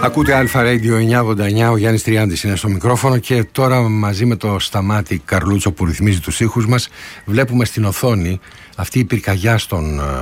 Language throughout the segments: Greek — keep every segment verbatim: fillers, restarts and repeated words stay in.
Ακούτε Αλφα Radio εννιακόσια ογδόντα εννιά, ο Γιάννης Τριάντης είναι στο μικρόφωνο και τώρα μαζί με το Σταμάτη Καρλούτσο που ρυθμίζει τους ήχους μας βλέπουμε στην οθόνη αυτή η πυρκαγιά στον ε,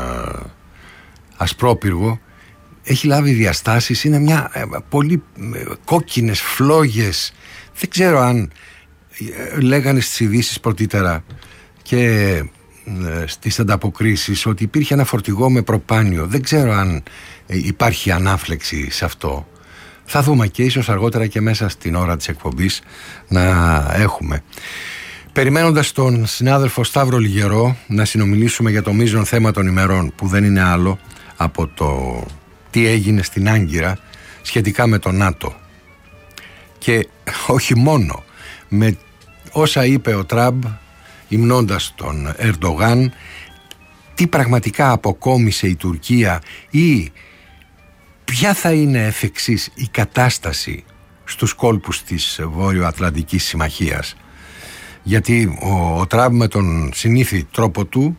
Ασπρόπυργο. Έχει λάβει διαστάσεις, είναι μια ε, πολύ ε, κόκκινες φλόγες. Δεν ξέρω αν ε, λέγανε στις ειδήσεις πρωτήτερα και ε, στις ανταποκρίσεις ότι υπήρχε ένα φορτηγό με προπάνιο. Δεν ξέρω αν ε, υπάρχει ανάφλεξη σε αυτό. Θα δούμε και ίσως αργότερα και μέσα στην ώρα της εκπομπής να έχουμε. Περιμένοντας τον συνάδελφο Σταύρο Λιγερό να συνομιλήσουμε για το μείζον θέμα των ημερών, που δεν είναι άλλο από το τι έγινε στην Άγκυρα σχετικά με το ΝΑΤΟ. Και όχι μόνο, με όσα είπε ο Τραμπ υμνώντας τον Ερντογάν, τι πραγματικά αποκόμισε η Τουρκία ή ποια θα είναι εφ' εξής η κατάσταση στους κόλπους της Βόρειο-Ατλαντικής Συμμαχίας. Γιατί ο, ο Τραμπ με τον συνήθι τρόπο του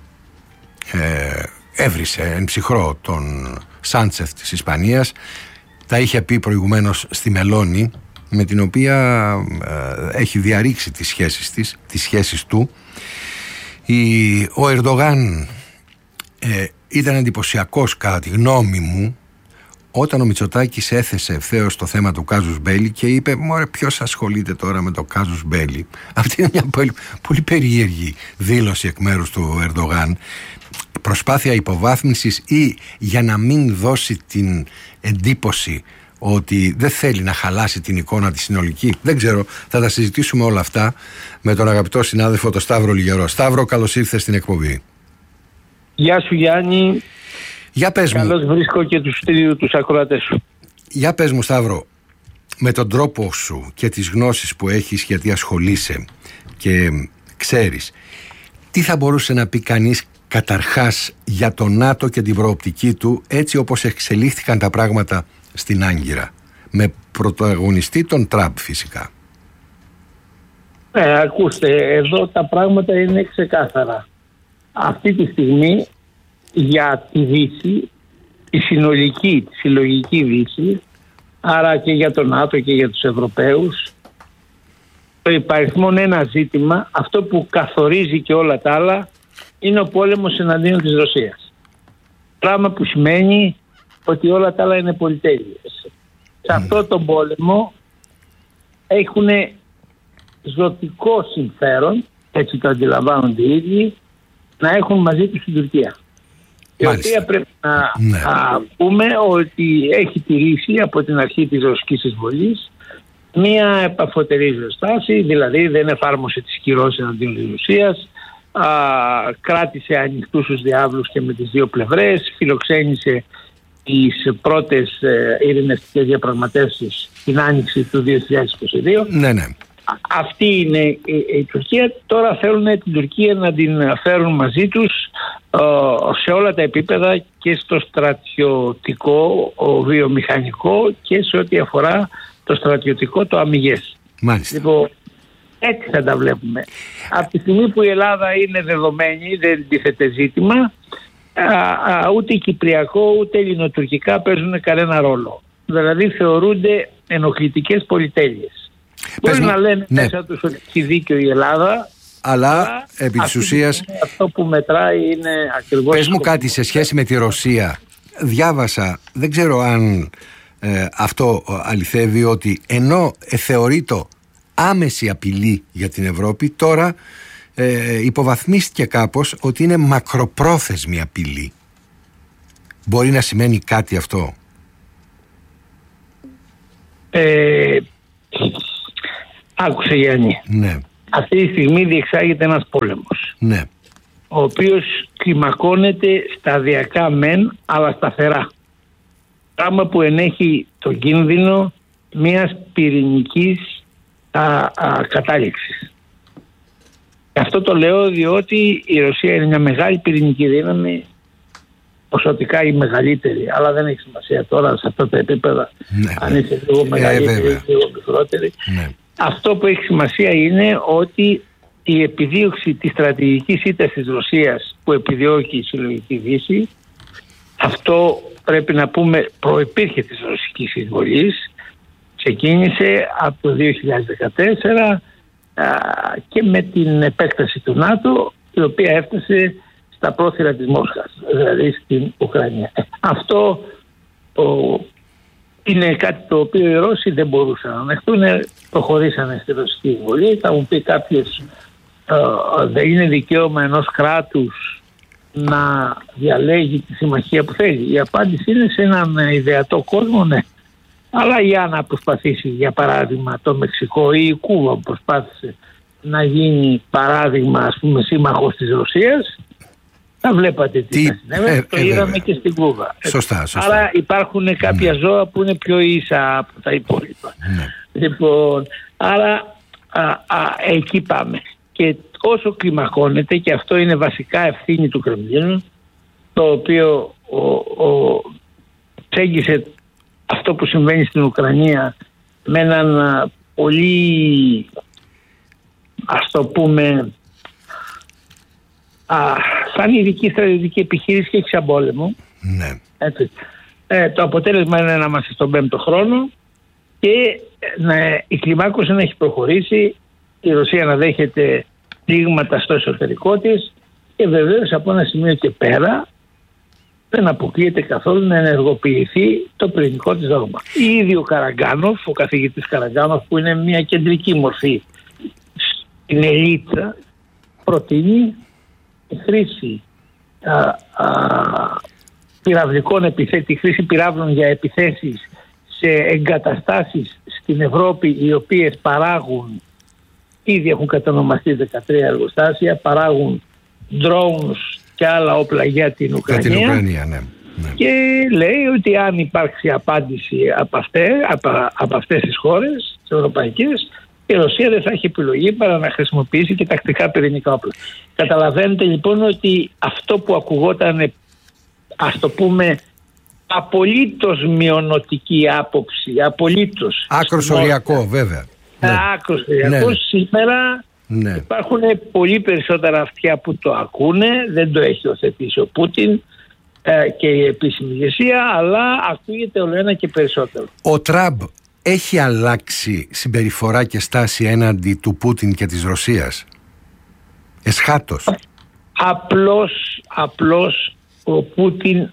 ε, έβρισε εν ψυχρό τον Σάντσεφ της Ισπανίας. Τα είχε πει προηγουμένως στη Μελώνη, με την οποία ε, έχει διαρρήξει τις σχέσεις, της, τις σχέσεις του. Η, ο Ερντογάν ε, ήταν εντυπωσιακός κατά τη γνώμη μου όταν ο Μητσοτάκης έθεσε ευθέως το θέμα του κάζους μπέλι και είπε «Μωρέ, ποιος ασχολείται τώρα με το κάζους μπέλι». Αυτή είναι μια πολύ, πολύ περίεργη δήλωση εκ μέρους του Ερντογάν. Προσπάθεια υποβάθμισης ή για να μην δώσει την εντύπωση ότι δεν θέλει να χαλάσει την εικόνα τη συνολική. Δεν ξέρω, θα τα συζητήσουμε όλα αυτά με τον αγαπητό συνάδελφο τον Σταύρο Λιγερό. Σταύρο, καλώς ήρθες στην εκπομπή. Γεια σου Γιάννη. Για πες μου. Καλώς βρίσκω και τους, τους ακροατές σου. Για πες μου Σταύρο, με τον τρόπο σου και τις γνώσεις που έχεις γιατί ασχολείσαι και ξέρεις, τι θα μπορούσε να πει κανείς καταρχάς για το ΝΑΤΟ και την προοπτική του έτσι όπως εξελίχθηκαν τα πράγματα στην Άγκυρα, με πρωταγωνιστή τον Τραμπ φυσικά. Ναι, ακούστε, εδώ τα πράγματα είναι ξεκάθαρα. Αυτή τη στιγμή για τη Δύση, τη συνολική, τη συλλογική Δύση, άρα και για τον ΝΑΤΟ και για τους Ευρωπαίους, το υπαριθμόν ένα ζήτημα, αυτό που καθορίζει και όλα τα άλλα, είναι ο πόλεμος εναντίον της Ρωσίας. Πράγμα που σημαίνει ότι όλα τα άλλα είναι πολυτέλειες. Mm. Σε αυτό τον πόλεμο έχουν ζωτικό συμφέρον, έτσι το αντιλαμβάνονται οι ίδιοι, να έχουν μαζί τους την Τουρκία. Η οποία πρέπει να ναι. α, πούμε ότι έχει τηρήσει από την αρχή της ρωσικής εισβολής μία επαφωτερή στάση, δηλαδή δεν εφάρμοσε τις κυρώσεις εναντίον της Ρωσίας, α, κράτησε ανοιχτούς τους διάβλους και με τις δύο πλευρές, φιλοξένησε τις πρώτες ε, ειρηνευτικές διαπραγματεύσεις την άνοιξη του δύο χιλιάδες είκοσι δύο. Ναι, ναι. Αυτή είναι η, η Τουρκία. Τώρα θέλουν την Τουρκία να την φέρουν μαζί τους ε, σε όλα τα επίπεδα και στο στρατιωτικό, ο βιομηχανικό και σε ό,τι αφορά το στρατιωτικό, το αμυγές. Μάλιστα. Λοιπόν, έτσι θα τα βλέπουμε. Από τη στιγμή που η Ελλάδα είναι δεδομένη, δεν τίθεται ζήτημα, α, α, ούτε κυπριακό ούτε ελληνοτουρκικά παίζουν κανένα ρόλο. Δηλαδή θεωρούνται ενοχλητικές πολυτέλειες. Μπορεί να λένε ναι. μέσα τους ότι έχει δίκιο η Ελλάδα, αλλά, αλλά επί της ουσίας αυτό που μετράει είναι ακριβώς... Πες μου κάτι σε σχέση με τη Ρωσία. Διάβασα, δεν ξέρω αν ε, αυτό αληθεύει, ότι ενώ ε, θεωρείται άμεση απειλή για την Ευρώπη, τώρα ε, υποβαθμίστηκε κάπως ότι είναι μακροπρόθεσμη απειλή. Μπορεί να σημαίνει κάτι αυτό? Ε, άκουσε Γιάννη. Ναι. Αυτή τη στιγμή διεξάγεται ένας πόλεμος. Ναι. Ο οποίος κλιμακώνεται σταδιακά μεν, αλλά σταθερά. Πράγμα που ενέχει το κίνδυνο μιας πυρηνικής α, α, κατάληξης. Αυτό το λέω διότι η Ρωσία είναι μια μεγάλη πυρηνική δύναμη, ποσοτικά η μεγαλύτερη, αλλά δεν έχει σημασία τώρα σε αυτά τα επίπεδα, ναι, αν είσαι λίγο μεγαλύτερη ή ε, λίγο μικρότερη. Ναι. Αυτό που έχει σημασία είναι ότι η επιδίωξη της στρατηγικής ήττας της Ρωσίας που επιδιώκει η συλλογική Δύση, αυτό πρέπει να πούμε προϋπήρχε της ρωσικής εισβολής, ξεκίνησε από το δύο χιλιάδες δεκατέσσερα α, και με την επέκταση του ΝΑΤΟ, η οποία έφτασε στα πρόθυρα της Μόσχας, δηλαδή στην Ουκρανία. Αυτό ο, είναι κάτι το οποίο οι Ρώσοι δεν μπορούσαν να ανεχτούν, προχωρήσανε στη ρωσική εισβολή. Θα μου πει κάποιος, ε, δεν είναι δικαίωμα ενός κράτους να διαλέγει τη συμμαχία που θέλει. Η απάντηση είναι, σε έναν ιδεατό κόσμο, ναι. Αλλά για να προσπαθήσει, για παράδειγμα, το Μεξικό ή η Κούβα που προσπάθησε να γίνει παράδειγμα, ας πούμε, σύμμαχος της Ρωσίας, θα βλέπατε τι, τι θα συνέβαινε. Ε, το ε, είδαμε ε, και στην Κούβα. Σωστά, σωστά. Άρα υπάρχουν κάποια ναι. ζώα που είναι πιο ίσα από τα υπόλοιπα. Ναι. Λοιπόν, άρα α, α, εκεί πάμε. Και όσο κλιμακώνεται, και αυτό είναι βασικά ευθύνη του Κρεμλίνου, το οποίο ο, ο, τσέγγισε αυτό που συμβαίνει στην Ουκρανία με έναν α, πολύ, ας το πούμε, α, σαν ειδική στρατιωτική επιχείρηση και εξαμπόλεμο. Ναι. Έτσι. Ε, το αποτέλεσμα είναι να είμαστε στον πέμπτο χρόνο και να, η κλιμάκωση να έχει προχωρήσει, η Ρωσία να δέχεται πλήγματα στο εσωτερικό της και βεβαίως από ένα σημείο και πέρα δεν αποκλείεται καθόλου να ενεργοποιηθεί το πυρηνικό της δόγμα. Ήδη ο Καραγκάνοφ, ο καθηγητής Καραγκάνοφ, που είναι μια κεντρική μορφή στην ελίτ, προτείνει τη χρήση α, α, πυραυλικών επιθέσεων, τη χρήση πυράβλων για επιθέσεις σε εγκαταστάσεις στην Ευρώπη, οι οποίες παράγουν, ήδη έχουν κατανομαστεί δεκατρία εργοστάσια, παράγουν drones και άλλα όπλα για την Ουκρανία, για την Ουκρανία ναι, ναι. Και λέει ότι αν υπάρξει απάντηση από, αυτές, από, από αυτές τις χώρες, τις ευρωπαϊκές, η Ρωσία δεν θα έχει επιλογή παρά να χρησιμοποιήσει και τακτικά πυρηνικά όπλα. Καταλαβαίνετε λοιπόν ότι αυτό που ακουγόταν, ας το πούμε, απολύτως μειονοτική άποψη, απολύτως άκρος οριακό βέβαια, ναι. άκρος οριακό, ναι. Σήμερα ναι. υπάρχουν πολύ περισσότερα αυτιά που το ακούνε, δεν το έχει οθετήσει ο Πούτιν ε, και η επίσημη ηγεσία, αλλά ακούγεται όλο ένα και περισσότερο. Ο Τραμπ έχει αλλάξει συμπεριφορά και στάση έναντι του Πούτιν και της Ρωσίας? Εσχάτως. Απλώς, απλώς ο Πούτιν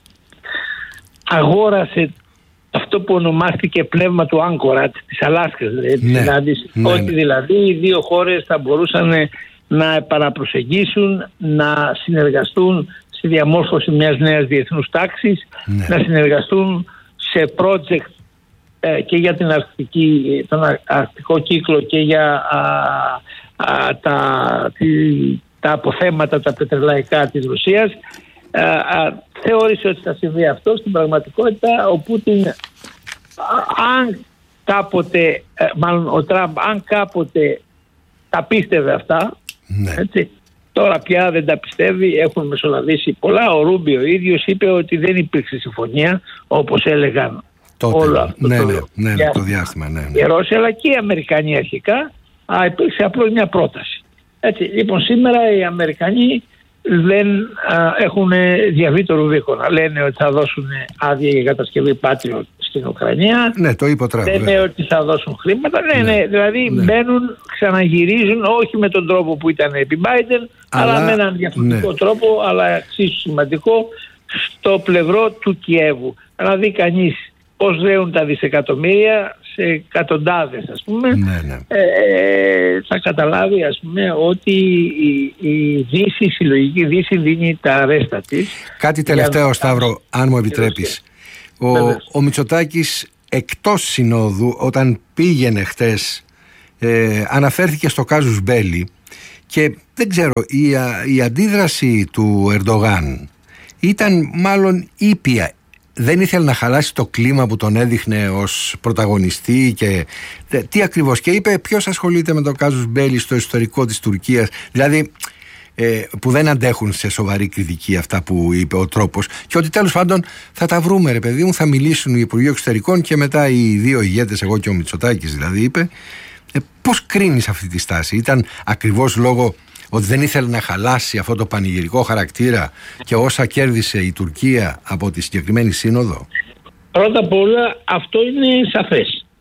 αγόρασε αυτό που ονομάστηκε πνεύμα του Άγκορατ της Αλάσκας, δηλαδή, ναι, ναι, ότι ναι. δηλαδή οι δύο χώρες θα μπορούσαν να επαναπροσεγγίσουν, να συνεργαστούν στη διαμόρφωση μιας νέας διεθνούς τάξης, ναι. να συνεργαστούν σε project ε, και για την αρκτική, τον αρκτικό κύκλο και για α, α, τα, τη, τα αποθέματα, τα πετρελαϊκά της Ρωσίας. Α, α, θεώρησε ότι θα συμβεί αυτό. Στην πραγματικότητα ο Πούτιν, α, αν κάποτε, α, μάλλον ο Τραμπ, αν κάποτε τα πίστευε αυτά, ναι. έτσι, τώρα πια δεν τα πιστεύει, έχουν μεσολαβήσει πολλά. Ο Ρούμπιο ο ίδιος είπε ότι δεν υπήρξε συμφωνία, όπως έλεγαν τότε, όλο αυτό ναι, το, ναι, ναι, ναι, το διάστημα, ναι, ναι. οι Ρώσοι αλλά και οι Αμερικανοί αρχικά. Α, υπήρξε απλώς μια πρόταση. Έτσι, λοιπόν, σήμερα οι Αμερικανοί δεν α, έχουν διαβεί το Ρουβίκονα. Λένε ότι θα δώσουν άδεια για κατασκευή Patriot στην Ουκρανία. Ναι, το είπε ο Τραμπ. Λένε ότι θα δώσουν χρήματα. Ναι, ναι, ναι, δηλαδή ναι. μπαίνουν, ξαναγυρίζουν, όχι με τον τρόπο που ήταν επί Biden, αλλά, αλλά με έναν διαφορετικό ναι. τρόπο, αλλά εξίσου σημαντικό, στο πλευρό του Κιέβου. Να δει κανείς πώς δέουν τα δισεκατομμύρια σε εκατοντάδες, ας πούμε, ναι, ναι. Ε, θα καταλάβει, ας πούμε, ότι η, η Δύση, η συλλογική Δύση δίνει τα ρέστα της. Κάτι τελευταίο, Σταύρο, αν μου επιτρέπεις. Ο, ο Μητσοτάκης εκτός συνόδου, όταν πήγαινε χτες, ε, αναφέρθηκε στο κάζους Μπέλι και δεν ξέρω, η, η αντίδραση του Ερντογάν ήταν μάλλον ήπια. Δεν ήθελε να χαλάσει το κλίμα που τον έδειχνε ως πρωταγωνιστή και τι ακριβώς, και είπε ποιος ασχολείται με το κάζους Μπέλι στο ιστορικό της Τουρκίας, δηλαδή ε, που δεν αντέχουν σε σοβαρή κριτική αυτά που είπε ο τρόπος, και ότι τέλος πάντων θα τα βρούμε ρε παιδί μου, θα μιλήσουν οι Υπουργοί Εξωτερικών και μετά οι δύο ηγέτες, εγώ και ο Μητσοτάκης δηλαδή, είπε. Ε, πώς κρίνεις αυτή τη στάση? Ήταν ακριβώς λόγω ότι δεν ήθελε να χαλάσει αυτό το πανηγυρικό χαρακτήρα και όσα κέρδισε η Τουρκία από τη συγκεκριμένη σύνοδο? Πρώτα απ' όλα αυτό είναι σαφές.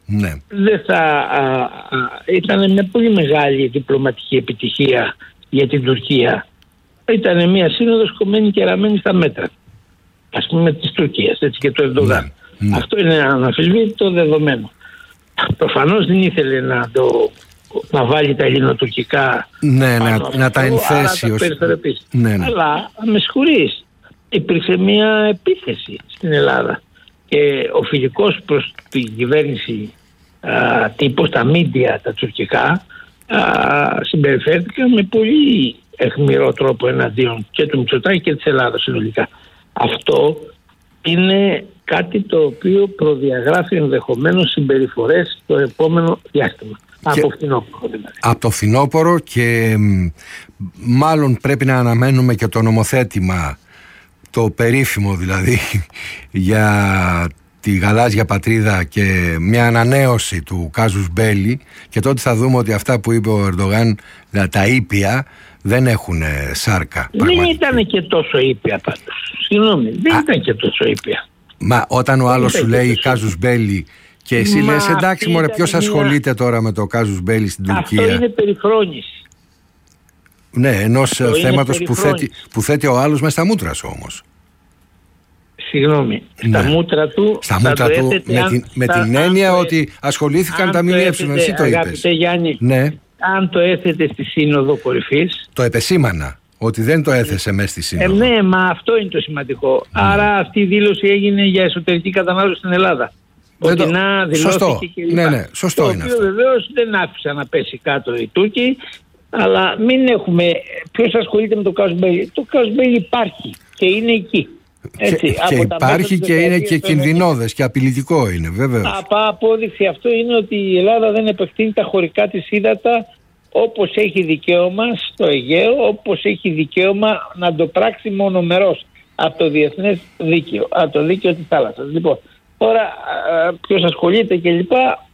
Ναι. Δεν θα, α, α, ήταν μια πολύ μεγάλη διπλωματική επιτυχία για την Τουρκία. Ήταν μια σύνοδος κομμένη και ραμμένη στα μέτρα, ας πούμε, της Τουρκίας, έτσι, και του Ερντογάν. Ναι, ναι. Αυτό είναι αναμφισβήτητο δεδομένο. Προφανώς δεν ήθελε να, το, να βάλει τα ελληνοτουρκικά, ναι, να, αυτό, να τα ενθέσει ως... ναι, ναι. Αλλά με συγχωρείς, υπήρξε μια επίθεση στην Ελλάδα και ο φιλικός προς την κυβέρνηση α, τύπος, τα μίντια τα τουρκικά, α, συμπεριφέρθηκαν με πολύ αιχμηρό τρόπο εναντίον και του Μητσοτάκη και της Ελλάδας συνολικά. Αυτό είναι κάτι το οποίο προδιαγράφει ενδεχομένως συμπεριφορές στο επόμενο διάστημα. Και από φθινόπωρο δηλαδή. Από το φθινόπωρο, και μάλλον πρέπει να αναμένουμε και το νομοθέτημα, το περίφημο δηλαδή, για τη γαλάζια πατρίδα και μια ανανέωση του κάζους μπέλι, και τότε θα δούμε ότι αυτά που είπε ο Ερντογάν, τα ήπια, δεν έχουν σάρκα. Δεν ήταν και τόσο ήπια πάντως. Συγγνώμη, δεν Α, ήταν και τόσο ήπια. Μα όταν ο άλλος σου λέει κάζους μπέλι και εσύ μα λες εντάξει μωρέ, ποιος μια... ασχολείται τώρα με το κάζους μπέλι στην Τουρκία. Αυτό είναι περιφρόνηση. Ναι, ενός θέματος που θέτει, που θέτει ο άλλος μες στα μούτρα σου όμως. Συγγνώμη, ναι. Στα μούτρα του, στα μούτρα του με, αν, την, με την έννοια το, ότι ασχολήθηκαν τα ΜΜΕ, εσύ το είπες. Γιάννη, ναι. Αν το έθετε στη Σύνοδο Κορυφής. Το επεσήμανα, ότι δεν το έθεσε μέσα στη Σύνοδο. Ε, ναι, μα αυτό είναι το σημαντικό. Ναι. Άρα αυτή η δήλωση έγινε για εσωτερική κατανάλωση στην Ελλάδα. Ότι το... να δηλώθηκε σωστό. Και λοιπά. Ναι, ναι, σωστό το είναι οποίο αυτό. Βεβαίως δεν άφησαν να πέσει κάτω οι Τούρκοι, αλλά μην έχουμε. Ποιος ασχολείται με το Καζμπέλι. Το Καζμπέλι υπάρχει και είναι εκεί. Έτσι, και, και υπάρχει και είναι και κινδυνώδες και απειλητικό είναι, βέβαιως. Από απόδειξη αυτό είναι ότι η Ελλάδα δεν επεκτείνει τα χωρικά της ύδατα όπως έχει δικαίωμα στο Αιγαίο, όπως έχει δικαίωμα να το πράξει μονομερός από το διεθνές δίκαιο, από το δίκαιο της θάλασσας. Λοιπόν, τώρα ποιος ασχολείται και λοιπά,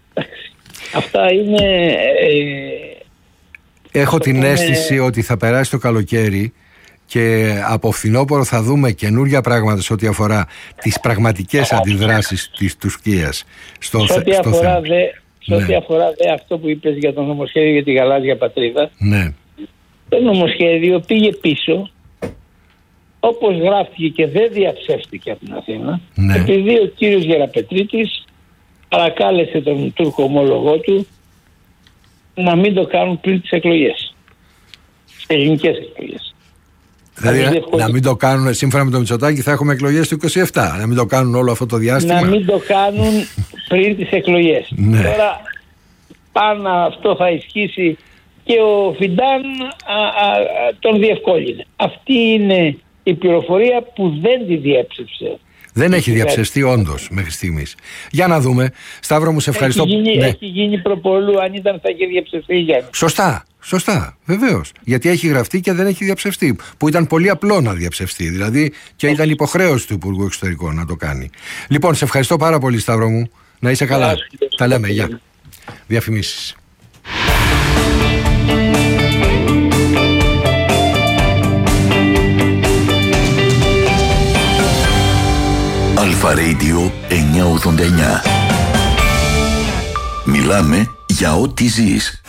αυτά είναι... Ε, Έχω την είναι... αίσθηση ότι θα περάσει το καλοκαίρι και από φθινόπωρο θα δούμε καινούργια πράγματα σε ό,τι αφορά τις πραγματικές αντιδράσεις της Τουρκίας στο, σε ό,τι στο αφορά θέμα. Δε, σε ό,τι ναι. αφορά δε αυτό που είπες για το νομοσχέδιο για τη γαλάζια πατρίδα, ναι. Το νομοσχέδιο πήγε πίσω, όπως γράφτηκε και δεν διαψεύστηκε από την Αθήνα, ναι. επειδή ο κύριος Γεραπετρίτης παρακάλεσε τον Τούρκο ομόλογό του να μην το κάνουν πριν τις εκλογές, τις ελληνικές εκλογές. Δηλαδή να, να μην το κάνουν, σύμφωνα με το Μητσοτάκη θα έχουμε εκλογές το είκοσι επτά, να μην το κάνουν όλο αυτό το διάστημα. Να μην το κάνουν πριν τις εκλογές. Ναι. Τώρα πάνω αυτό θα ισχύσει και ο Φιντάν α, α, α, τον διευκόλυνε. Αυτή είναι η πληροφορία που δεν τη διέψευσε. Δεν έχει διαψευστεί όντως μέχρι στιγμής. Για να δούμε. Σταύρο μου, σε ευχαριστώ. Έχει γίνει, ναι. έχει γίνει προπολού, αν ήταν θα είχε διαψευστεί. Γιάννη. Σωστά, σωστά, βεβαίως. Γιατί έχει γραφτεί και δεν έχει διαψευστεί. Που ήταν πολύ απλό να διαψευστεί. Δηλαδή και ήταν υποχρέωση του Υπουργού Εξωτερικών να το κάνει. Λοιπόν, σε ευχαριστώ πάρα πολύ, Σταύρο μου. Να είσαι καλά. Τα λέμε, γεια. Διαφημίσεις. Αλφα Radio εννιακόσια ογδόντα εννιά. Μιλάμε για ό,τι ζεις.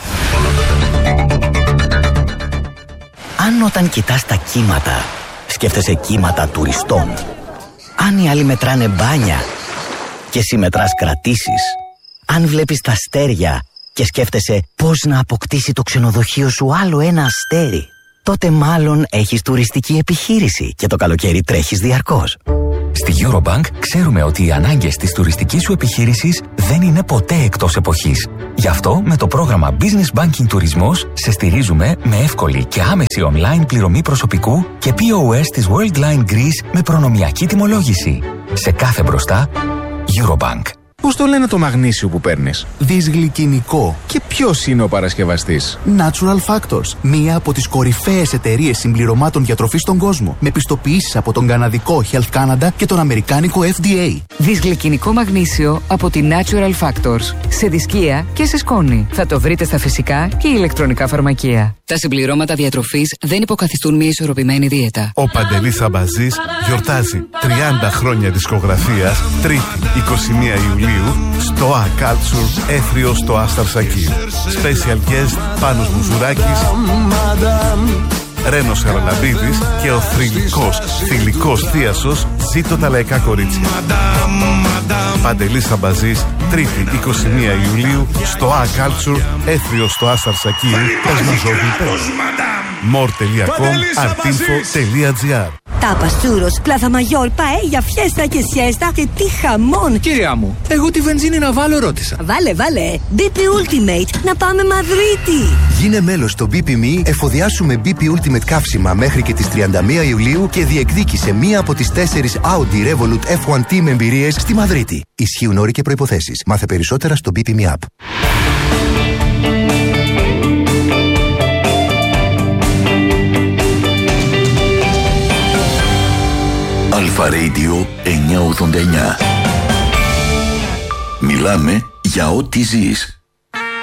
Αν όταν κοιτάς τα κύματα σκέφτεσαι κύματα τουριστών, αν οι άλλοι μετράνε μπάνια και εσύ μετράς κρατήσεις, αν βλέπεις τα αστέρια και σκέφτεσαι πώς να αποκτήσει το ξενοδοχείο σου άλλο ένα αστέρι, τότε μάλλον έχεις τουριστική επιχείρηση και το καλοκαίρι τρέχεις διαρκώς. Στη Eurobank ξέρουμε ότι οι ανάγκες της τουριστικής σου επιχείρησης δεν είναι ποτέ εκτός εποχής. Γι' αυτό με το πρόγραμμα Business Banking Τουρισμός σε στηρίζουμε με εύκολη και άμεση online πληρωμή προσωπικού και πι ο ες της Worldline Greece με προνομιακή τιμολόγηση. Σε κάθε μπροστά, Eurobank. Πώς το λένε το μαγνήσιο που παίρνεις? Δυσγλυκινικό. Και ποιος είναι ο παρασκευαστής? Natural Factors. Μία από τις κορυφαίες εταιρείες συμπληρωμάτων διατροφής στον κόσμο. Με πιστοποιήσεις από τον καναδικό Health Canada και τον αμερικάνικο εφ ντι έι. Δυσγλυκινικό μαγνήσιο από τη Natural Factors. Σε δισκία και σε σκόνη. Θα το βρείτε στα φυσικά και ηλεκτρονικά φαρμακεία. Τα συμπληρώματα διατροφής δεν υποκαθιστούν μια ισορροπημένη δίαιτα. Ο Παντελής Αμπαζής γιορτάζει τριάντα χρόνια δισκογραφίας, Τρίτη, εικοστή πρώτη Ιουλίου, Ιουλίου στο A Culture Έθριο στο Άσταρ Σακίου. Special guest Πάνος Μουζουράκης, Ρένος Χαραλαμπίδης και ο θρυλικός, θηλυκός θίασος Ζήτω τα λαϊκά κορίτσια. Παντελής Σαμπαζής, Τρίτη είκοσι μία Ιουλίου στο A Culture Έθριο στο Άσταρ Σακίου. more τελεία com, artinfo τελεία gr. Τάπας, τσούρος, πλάθα μαγιόρ, παέλια, φιέστα και σιέστα και τι χαμόν. Κυρία μου, εγώ τη βενζίνη να βάλω ρώτησα. Βάλε, βάλε. μπι πι Ultimate, να πάμε Μαδρίτη. Γίνε μέλος στο μπι πι εμ ι, εφοδιάσου με μπι πι Ultimate καύσιμα μέχρι και τις τριάντα μία Ιουλίου και διεκδίκησε μία από τις τέσσερις Audi Revolut εφ ουάν Team εμπειρίες στη Μαδρίτη. Ισχύουν όροι και προϋποθέσεις. Μάθε περισσότερα στο μπι πι εμ ι App. Αλφα Radio εννιακόσια ογδόντα εννιά. Μιλάμε για ό,τι ζεις.